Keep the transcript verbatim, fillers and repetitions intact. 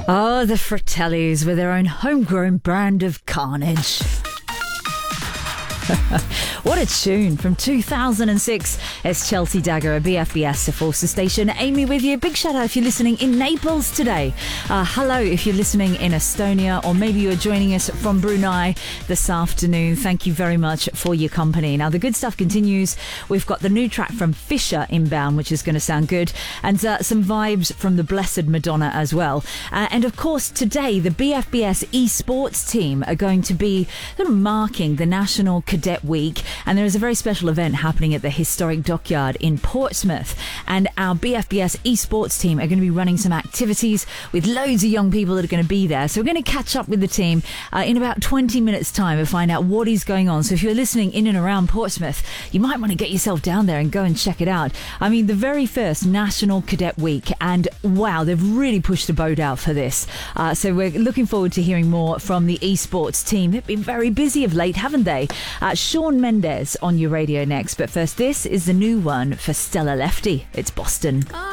Oh, the Fratellis with their own homegrown brand of carnage. What a tune from two thousand six. It's Chelsea Dagger at B F B S, the Forster Station. Amy with you. Big shout out if you're listening in Naples today. Uh, hello if you're listening in Estonia, or maybe you're joining us from Brunei this afternoon. Thank you very much for your company. Now, the good stuff continues. We've got the new track from Fisher inbound, which is going to sound good, and uh, some vibes from the Blessed Madonna as well. Uh, and of course, today, the B F B S esports team are going to be sort of marking the National Cadet Week, and there is a very special event happening at the historic dockyard in Portsmouth, and our B F B S esports team are going to be running some activities with loads of young people that are going to be there. So we're going to catch up with the team uh, in about twenty minutes time and find out what is going on. So if you're listening in and around Portsmouth, you might want to get yourself down there and go and check it out. I mean, the very first National Cadet Week, and wow, they've really pushed the boat out for this. Uh, so we're looking forward to hearing more from the esports team. They've been very busy of late, haven't they? Uh, Shawn Mendes on your radio next, but first, this is the new one for Stella Lefty. It's Boston. Oh.